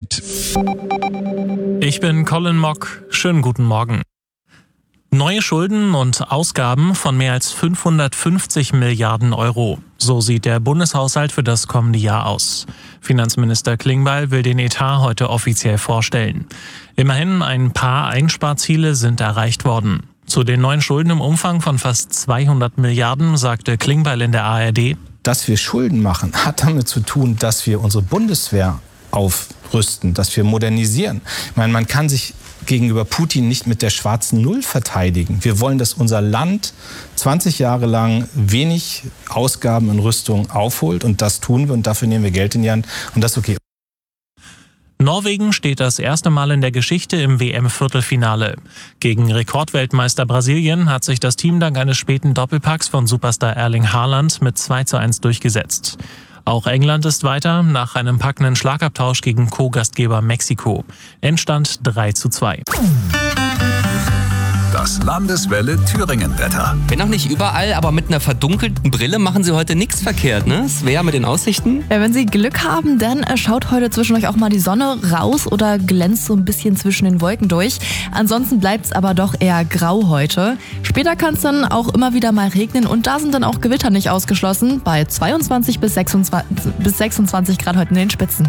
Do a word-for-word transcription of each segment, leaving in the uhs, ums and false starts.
Update. Ich bin Colin Mock. Schönen guten Morgen. Neue Schulden und Ausgaben von mehr als fünfhundertfünfzig Milliarden Euro. So sieht der Bundeshaushalt für das kommende Jahr aus. Finanzminister Klingbeil will den Etat heute offiziell vorstellen. Immerhin ein paar Einsparziele sind erreicht worden. Zu den neuen Schulden im Umfang von fast zweihundert Milliarden sagte Klingbeil in der A R D: Dass wir Schulden machen, hat damit zu tun, dass wir unsere Bundeswehr aufrüsten, dass wir modernisieren. Ich meine, man kann sich gegenüber Putin nicht mit der schwarzen Null verteidigen. Wir wollen, dass unser Land zwanzig Jahre lang wenig Ausgaben in Rüstung aufholt, und das tun wir, und dafür nehmen wir Geld in die Hand, und das ist okay. Norwegen steht das erste Mal in der Geschichte im W M-Viertelfinale. Gegen Rekordweltmeister Brasilien hat sich das Team dank eines späten Doppelpacks von Superstar Erling Haaland mit zwei zu eins durchgesetzt. Auch England ist weiter nach einem packenden Schlagabtausch gegen Co-Gastgeber Mexiko. Endstand drei zu zwei. Das Landeswelle Thüringen-Wetter. Wenn auch nicht überall, aber mit einer verdunkelten Brille machen Sie heute nichts verkehrt, ne? Svea mit den Aussichten? Ja, wenn Sie Glück haben, dann schaut heute zwischendurch auch mal die Sonne raus oder glänzt so ein bisschen zwischen den Wolken durch. Ansonsten bleibt es aber doch eher grau heute. Später kann es dann auch immer wieder mal regnen, und da sind dann auch Gewitter nicht ausgeschlossen. Bei zweiundzwanzig bis sechsundzwanzig Grad heute in den Spitzen.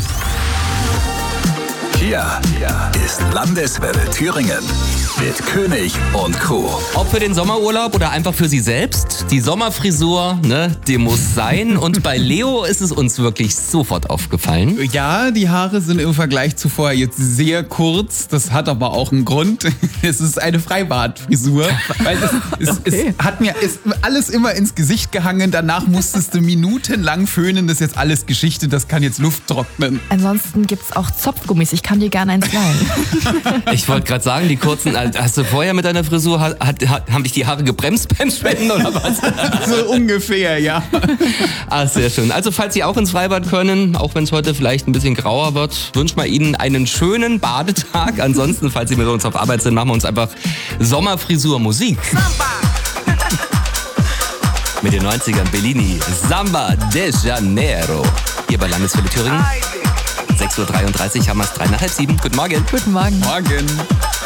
Hier ist Landeswelle Thüringen mit König und Co. Ob für den Sommerurlaub oder einfach für Sie selbst, die Sommerfrisur, ne, die muss sein. Und bei Leo ist es uns wirklich sofort aufgefallen. Ja, die Haare sind im Vergleich zu vorher jetzt sehr kurz. Das hat aber auch einen Grund. Es ist eine Freibartfrisur. Weil es, es, Okay. es hat mir ist alles immer ins Gesicht gehangen. Danach musstest du minutenlang föhnen. Das ist jetzt alles Geschichte. Das kann jetzt Luft trocknen. Ansonsten gibt es auch Zopfgummis. Ich kann dir gerne eins leihen. Ich wollte gerade sagen, die kurzen, hast du vorher mit deiner Frisur, hat, hat, haben dich die Haare gebremst beim Spenden oder was? So ungefähr, ja. Ah, sehr schön. Also falls Sie auch ins Freibad können, auch wenn es heute vielleicht ein bisschen grauer wird, wünschen wir Ihnen einen schönen Badetag. Ansonsten, falls Sie mit uns auf Arbeit sind, machen wir uns einfach Sommerfrisur-Musik. Mit den neunzigern Bellini, Samba de Janeiro. Hier bei Landeswelle Thüringen. sechs Uhr dreiunddreißig haben wir es, drei nach halb sieben. Guten Morgen. Guten Morgen. Morgen.